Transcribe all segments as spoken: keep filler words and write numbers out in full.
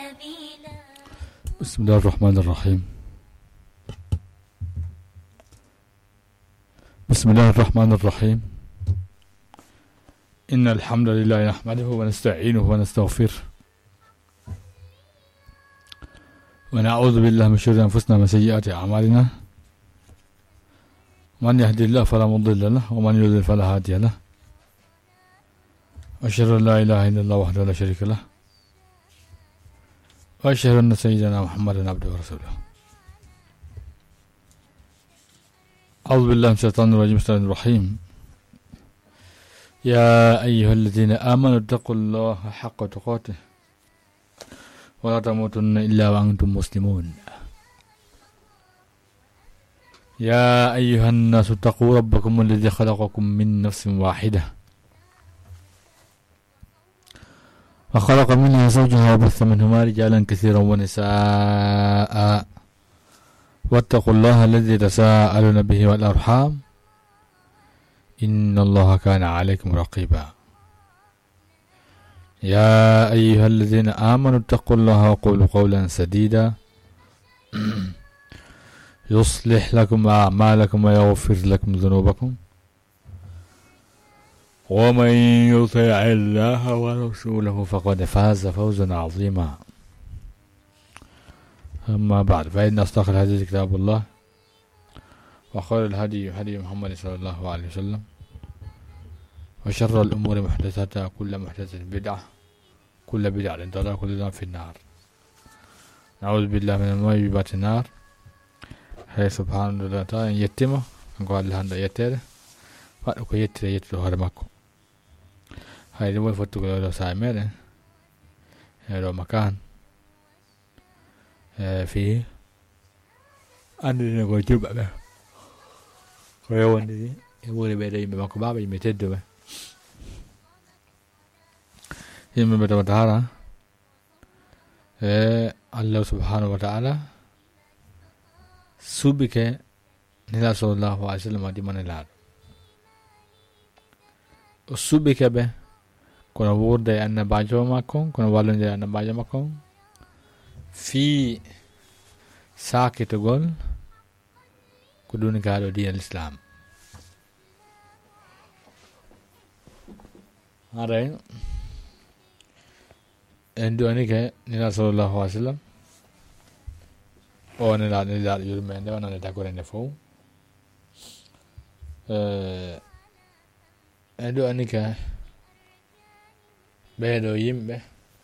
بسم الله الرحمن الرحيم. بسم الله الرحمن الرحيم. إن الحمد لله نحمده ونستعينه ونستغفره ونعوذ بالله من شرور أنفسنا ومن سيئات أعمالنا. من يهدي الله فلا مضل له ومن يضلل فلا هادي له. أشهد أن لا إله إلا الله وحده لا شريك له وأشهد أن سيدنا محمدا عبده ورسوله. أعوذ بالله من الشيطان الرجيم. بسم الله الرحمن الرحيم. يا أيها الذين آمنوا اتقوا الله حق تقاته ولا تموتن إلا وأنتم مسلمون. يا أيها الناس اتقوا ربكم الذي خلقكم من نفس واحدة وخلق منها زوجها وبث منهما رجالا كثيرا ونساء واتقوا الله الذي تساءلون به والأرحام إن الله كان عليكم رقيبا. يا أيها الذين آمنوا اتقوا الله وقولوا قولا سديدا يصلح لكم أعمالكم ويغفر لكم ذنوبكم ومن يطع الله ورسوله فقد فاز فوزا عظيما. أما بعد، فإن أصدق الحديث كتاب الله وخير الهدي هدي محمد صلى الله عليه وسلم وشر الأمور محدثاتها كل محدثة بدعة كل بدعة ضلالة كل ضلالة في النار. نعوذ بالله من موجبات النار. Hai subhanallah ta yettimo ko Allah handa yettere waddo ko yettire yetto hoore makko. Hayde mo fottu ko do sa meden e do makan e fi andi ko juba be ko yewndi e wori be de yimbe makko baba yimbe teddo be yimbe be tawara e Allah subhanahu wa ta'ala subike nila sallallahu alaihi wasallam di mana lado o subike be kono wurde annabajo makko kono wallonde annabajo makko fi sakitogol ko duni gaado di al-islam. Aray endo anike nila sallallahu alaihi wasallam o ne la ne la yurmende wana ne takore ne fo eh endo anika bedo yimbe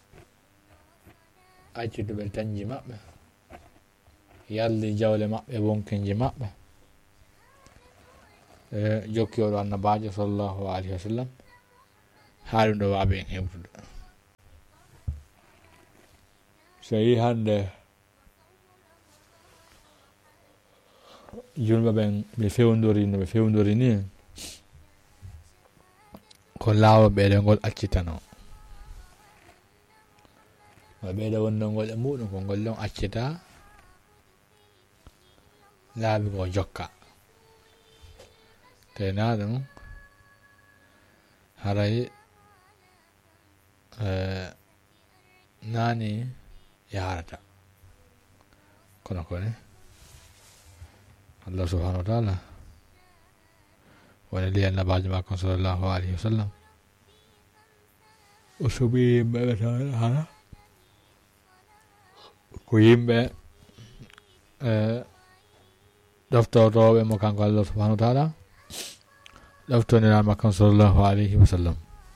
accude be tanji mabbe yalli jawle mabbe wonkenje mabbe eh jokki o annabajo sallallahu alaihi wasallam haalu do wabe hewtude sey hande julɓe ɓen ɓe fewndori no ɓe fewndori ni ko laawa ɓeeɗe ngol accitano ɓeeɗe wonno ngol e muɗum ko ngol ɗon accita laabi ko jokka tena ɗum haray nani yarata kono kone Allah subhanahu wa ta'ala wala li annabajo makko sallallahu alaihi wasallam o subi yimɓe ɓe tawata ko yimɓe e ɗoftotoɓe mo kanko Allah subhanahu wa ta'ala ɗoftonira makko sallallahu alaihi wasallam.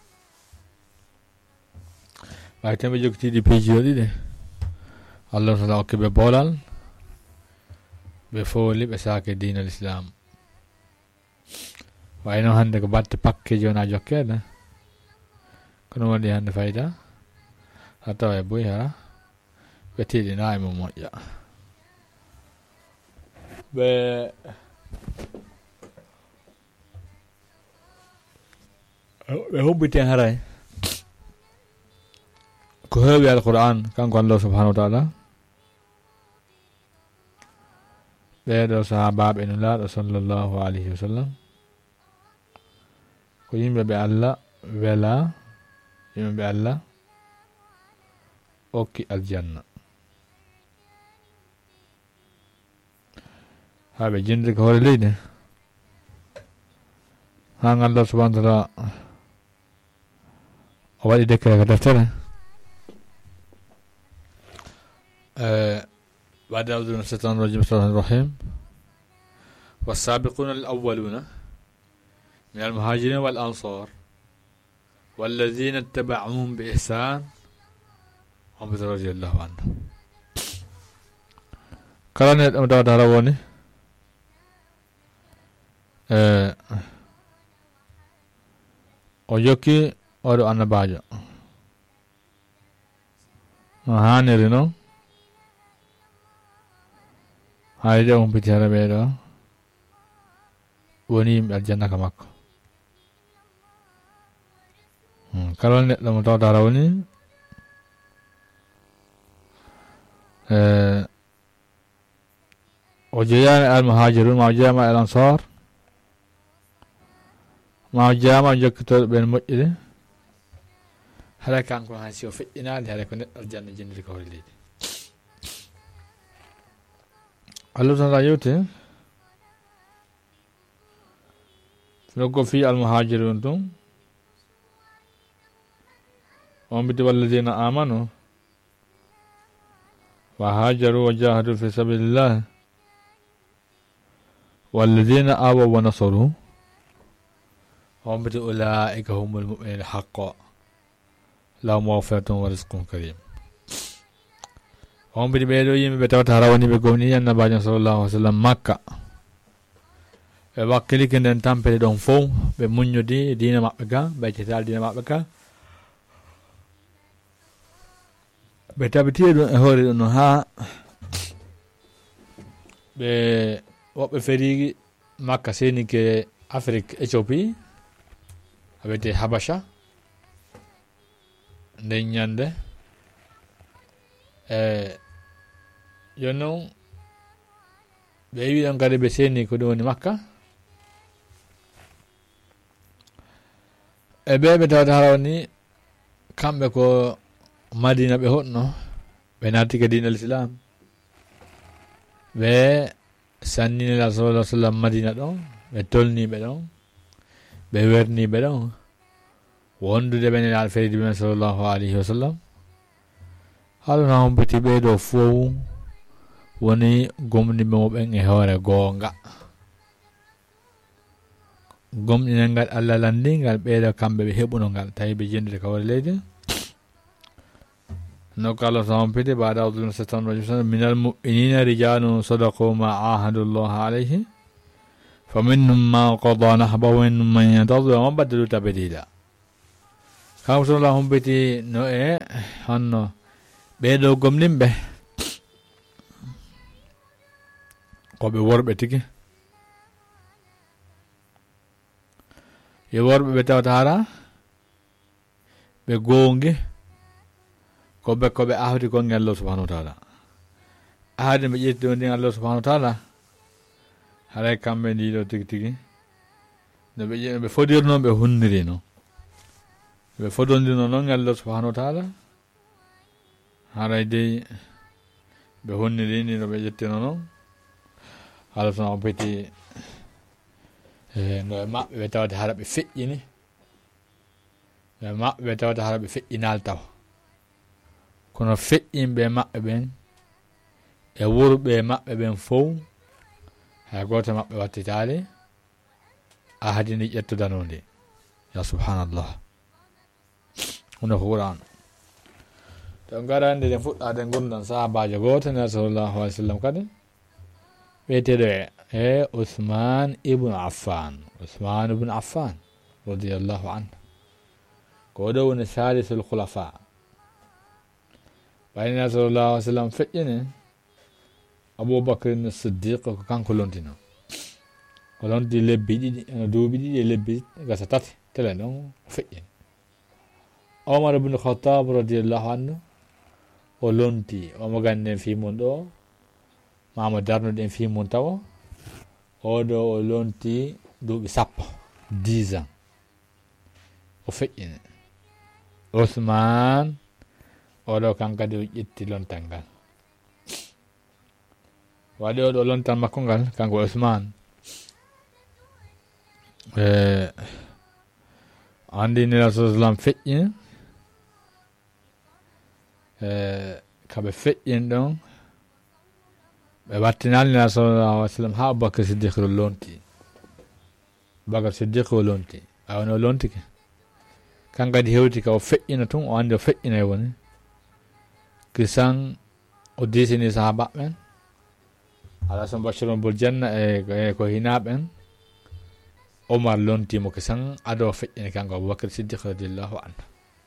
Way tembe jogtiɗi piijiɗo ɗiɗi Allah ta'ala okki ɓe bolal ɓe fooli ɓe saake diina l'islam. wayno hande ko batte pakke jona jokkede kono woni hande fayda hatta e boy ha ɓe tiɗina e mo moƴƴa ɓe ɓe hubbiten haray ko heewi alquran kanko Allah subhanahu wa ta'ala ɓeeɗo sahabaɓe no laaɗo sallallahu alayhi wa sallam ko yimɓe ɓe Allah wela yimɓe ɓe Allah okki aljanna haɓe jindiri ko hoore leydi ha Allah subhanahu wa ta'ala o waɗi décret ko deftere بعد أعوذ بالله من الشيطان الرجيم بسم الله الرحمن الرحيم والسابقون الأولون من المهاجرين والأنصار والذين اتبعوهم بإحسان هم رضي الله عنهم كرانيت أمدا دارووني o jokki oɗo annabajo no haniri noon hayde on pittere ɓeɗo woni yimɓe aljanna ka makko kala neɗɗo mo tawta rawni o jeeyama al muhajirun ma o jeeyama al ansar ma o jeeyama jokkitoɗo ɓen moƴƴude haɗa kanko han si o feƴƴinade haɗa ko neɗɗo aljanna jindiri ko hoore leydi Allah ta'ala yewte fino fi al muhajirun tum on bidi walladina amanu wa hajaru wa jahadu fi sabilillah walladina awaw wa nasaru on bidi ulaika humul mu'minun haqqan lahum maghfiratun wa rizqun karim on bidi ɓeɗo yimɓe ɓe tawata rawani ɓe gomni annabajo sallallahu alaihi wa sallam makka ɓe wakkilike nden tampere ɗon fof ɓe muññodi dina maɓɓe ga ɓe accitali dina maɓɓe ka ɓe tabitiye ɗum e hoore ɗum no ha ɓe woɓɓe ferigi makka senike afrique éthiopie awiyete habasha nden ñande e joni noon ɓe wi ɗon kadi ɓe seni ko ɗum woni makka e ɓe ɓe tawata harawni kamɓe ko madina ɓe honno ɓe nattike dina l'islam ɓe sanniniɗa sallallah alih w sallam madina ɗon ɓe tolniɓe ɗon ɓe werniɓe ɗon wondude ɓe nelaɗo feridi ɓen sallllahu alayhi wa sallam halana hombiti ɓeɗo fof woni gomniɓe muɓen e hoore goonga gomɗinel ngal Allah landi ngal ɓeɗo kamɓe ɓe heɓuno ngal tawi ɓe jendiri ka hoore leydi no ko Allah hompiti ba'da a'udhu billahi minash shaitanir rajim minal mu'minina rijalun sadaqu ma ahadullah alayhi faminhum man qada nahbahu wa minhum man yantazir wa ma badalu tabdila kam sallallahu hompiti no e honno ɓeɗo gomninɓe koɓe worɓe tigi yo worɓe ɓe tawata hara ɓe gongi koɓe koɓe ahdi konge Allah subhanahu wa ta'ala ahdi ɓe ƴetti ɗo ndin Allah subhanahu wa ta'ala haray kamɓe ndiɗo tigi tigi no ɓe ɓe fodirno ɓe hunniri no ɓe fododino noon Allah subhanahu wa ta'ala haray dey ɓe hunniri ni no ɓe ƴettino noon Allah tan o peti no e maɓɓe ɓe tawata hara ɓe feƴƴini no e maɓɓe ɓe tawata hara ɓe feƴƴinal taw kono feƴƴinɓe maɓɓe ɓen e wurɓe maɓɓe ɓen fof hay goto maɓɓe wattitali ahadini ƴettudanode ya subhanallah hono ko Qur'an to garande den fuɗɗade gurdan sahabajo goto ne sallallahu alaihi wasallam kadi wiyeteɗo e Uthman ibn Affan Uthman ibn Affan radiyallahu anhu ko ɗo woni salisul khulafa ɓayni sallallahu alaihi wasallam feƴƴini Abubakar Siddiq ko kanko lontino o lonti lebbi ɗiɗi eno duuɓi ɗiɗi e lebbi gasa tati tele ɗon o feƴƴini Omar ibn Khattab radiyallahu anhu o lonti omo ganden fimon ɗo mamo darnuɗen fimon tawa oɗo o lonti duuɓi sappo dix ans o feƴƴini Uthman oɗo kankadi o ƴetti lontal ngal waɗi oɗo lontal makko ngal kanko Usman e andi nila sallam feƴƴini e kaɓe feƴƴini ɗon ɓe wattinali nila sallallahu alih w sallam ha Abubakar Siddiq o lonti Abubakar Siddiq o lonti awani o lontike kankadi hewti ka o feƴƴina tun o andi o feƴƴinay woni kisan o disini sahaba ɓen ala so bashirun bul janna e ko hinaɓen Omar lontimo kisan ado feƴƴini kanko Abubakar Siddiq radiyallahu anhu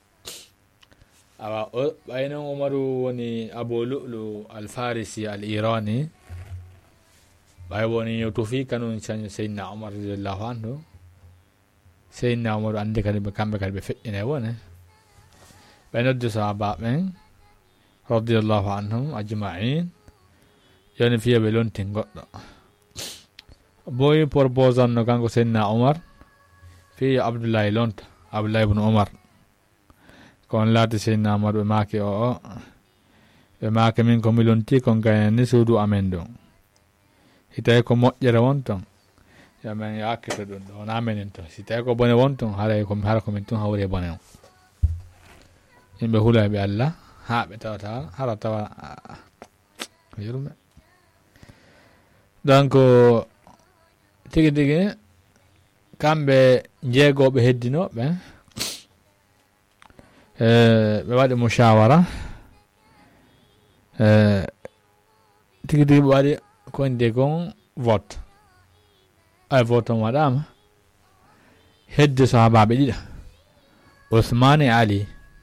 awa ɓaynon Omaru woni Abu Lu'lu al-Farisi al-Irani ɓay woni yo tufi kanun sañi Seydina Omar radiyallahu anhu Seydina Omar andi kadi ɓe kamɓe kadi ɓe feƴƴine wone ɓe noddi sahaba ɓen radiyallahu anhum ajma'in joni fiya ɓe lonti goɗɗo boyi propose anno kanko Seydina Omar fiya Abdoullahi lonta Abdoullahi ibn Omar kon laati Seydina Omar ɓe maaki o o ɓe maaki min komi lonti kon gayani suudu amen ɗum hitawi ko moƴƴere won ton yamen yo hakkito ɗum ɗo wona menen to si tawi ko bone won ton haray ko hara komin tun hawri e bone o yimɓe hulayɓe Allah ha ɓe tawata hara tawa yurme donc tigi tigi kamɓe jeegoɓe heddinoɓe e ɓe waɗi mushawara e tigi tigi ɓe waɗi ko inde kon vote ay vote on waɗama hedde sahabaɓe ɗiɗa Ousmane e Ali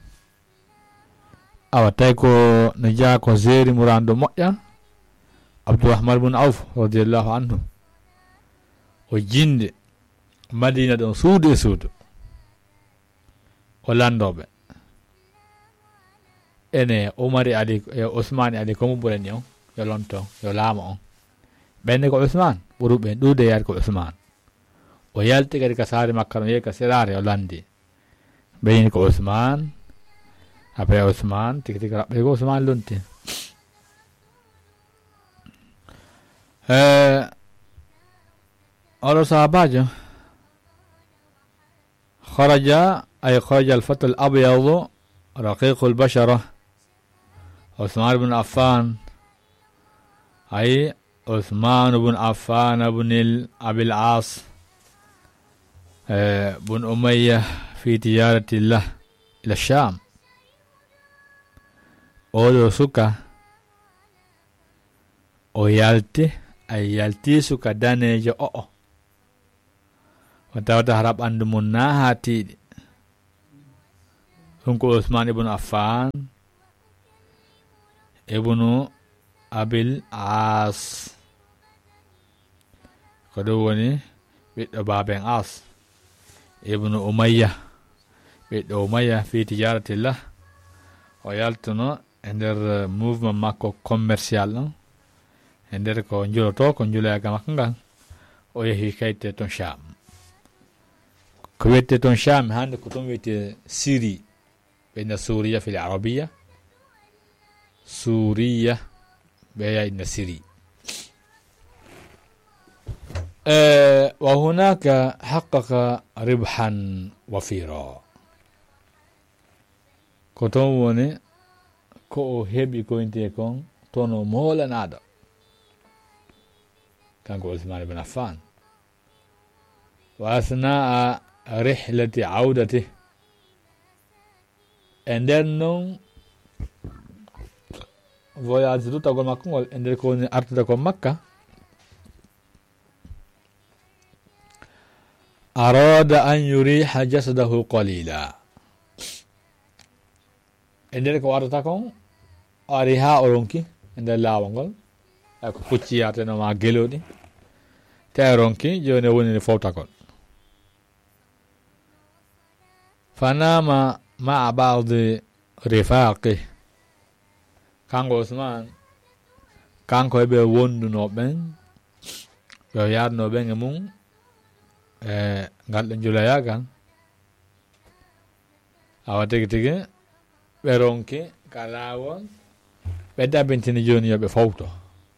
awa tawi ko no jaa ko zeri murando moƴƴa Abdourahmane bun Awf radiyallahu anhu o jinde Madina ɗon suudu e suudu o landoɓe ene Omar e Ali e Ousmane e Ali komo ɓurani on yo lonto yo laama on ɓenne ko Ousmane ɓuruɓe ɗuude yaade ko Ousmane o yalti kadi ka saare makka no yehi ka serare o landi ɓeyni ko Ousmane après Ousmane tigi tigi raɓɓe ko Ousmane lonti e oɗo sahabajo kharaja ay kharaja al-fata al-abyadu raqiqu al-bashara Ousmane ibn Affan ay عثمان بن عفان بن أبي العاص بن أمية في تجارة الله إلى الشام أولو سكا أو يالتي أي يالتي سكا داني جو أو وتاوتا هرب عند مناها تيدي هنكو عثمان بن عفان ابن أبي العاص ko woni ɓiɗɗo baben As ibnu Umayya ɓiɗɗo Umayya fi tijaratillah o yaltuno e nder mouvement makko commercial ɗon e nder ko juloto ko juloyaga makko ngal o yehi kayte ton Sham ko wiyete ton Sham hande ko ton wiyete Syrie ɓeyna Suriya fil Arabiya Suriya ɓeya inna Syrie أه وهناك حقق ربحا وفيرا كتوني كو هبي كوينتي كون تونو مولا نادا كان عثمان بن عفان وأثناء رحلة عودته عندنا voyage tutagol makko ngol e nder ko woni artude ko Makka أراد أن يريح جسده قليلا عندك وارتاكم أريها أورونكي عند لاوانغول أكو كوتشيات نما جلودي تيرونكي جوني وني فوتاكول فنام مع بعض رفاقه كان عثمان كان كويبه وندو نوبن يو يار نوبن مون e ngal ɗo juloyagal awa tigi tigi ɓe ronki ka laawol ɓe ɗaɓɓintini joni yoɓe fawto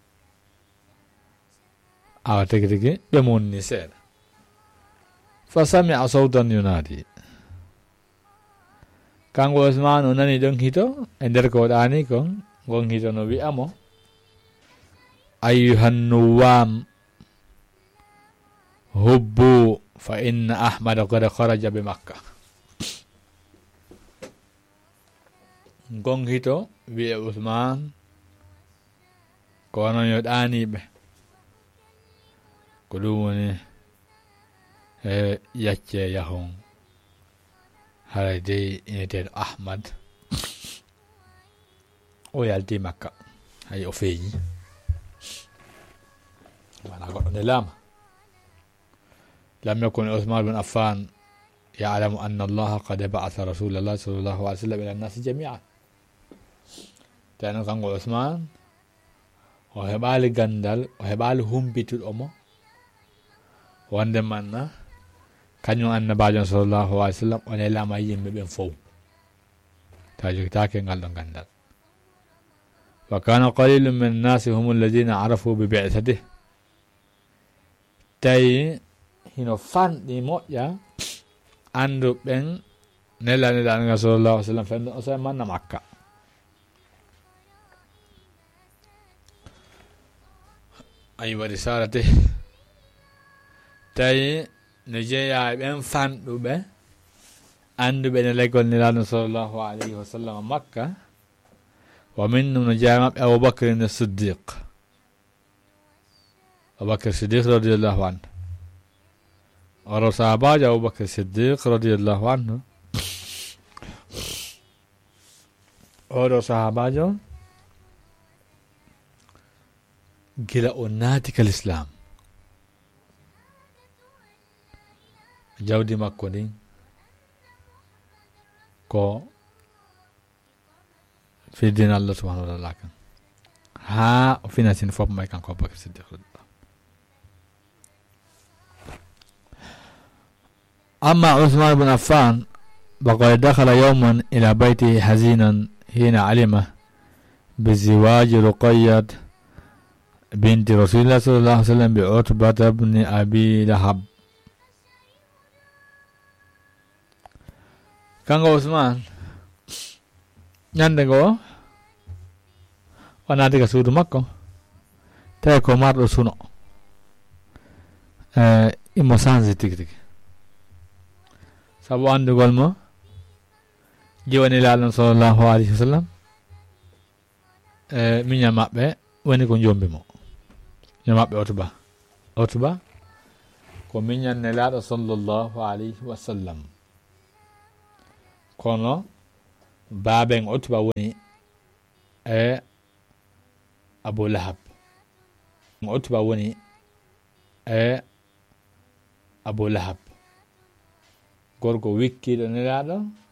awa tigi tigi ɓe monni seeɗa fa samia sawtan yunadi kanko Usman o nani ɗon hito e nder ko ɗani kon gon hito no wi'amo ayyuhan nuwam hubbu fa inna ahmada qad kharaja bi makka gon hito wi'e Usman kono yo ɗaniɓe ko ɗum woni e yacce yahon haray dey ineteɗo Ahmad o yalti makka hay o feeñi wala goɗɗo nde laama lam yakun Uthman bin Affan ya'lamu anna Allah qad ba'atha Rasulullah sallallahu alaihi wasallam ila an-nas jami'an tan kanko Uthman o heɓali gandal o heɓali humpituɗo mo wonde manna kañum annabajo sallallahu alaihi wasallam o nelama yimɓe ɓen fof ta jogitake ngal ɗo gandal wa kana qalilun min an-nasi hum alladhina arafu bi bi'thatihi tawi hino fanɗi moƴƴa andu ɓen nela nelaɗoga sallallahu alaihi wasallam fenno o sawi manna makka ayi waɗi sarate tawi no jeeya ɓen fanɗuɓe anduɓe ne leggol nelaɗo sallallahu alaihi wasallam makka wa minnum no jeeya maɓɓe Abubakr ne Siddiq Abubakr Siddiq radiyallahu anhu oro sahabajo Abubakr Siddiq radiyallahu anhu oɗo sahabajo gila o naati kal islam jawdi makko ndin ko fiddina Allah subhanahu wa ta'ala kan ha o finatin fof may kanko Abubakr Siddiq أما عثمان بن عفان فقد دخل يوما إلى بيته حزينا حين علم بزواج رقية بنت رسول الله صلى الله عليه وسلم بعتبة بن أبي لهب كان عثمان ñandego o naati ka suudu makko tawi ko marɗo suno e immo sanse tigi tigi sabu andugol mo jiwani laaɗon sallallahu alayhi wa sallam e miña maɓɓe woni ko jombi mo miña maɓɓe otuba otuba ko miñanne laaɗo sallallahu alayhi wa sallam kono baaben otuba woni e Abu Lahab otuba woni e Abu Lahab gorko wikkiɗo nelaɗo